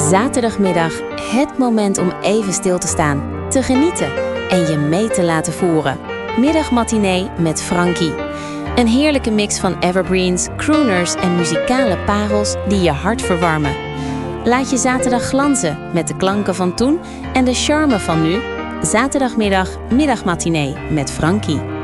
Zaterdagmiddag het moment om even stil te staan, te genieten en je mee te laten voeren. Middagmatinee met Frankie. Een heerlijke mix van evergreens, crooners en muzikale parels die je hart verwarmen. Laat je zaterdag glanzen met de klanken van toen en de charme van nu. Zaterdagmiddag middagmatinee met Frankie.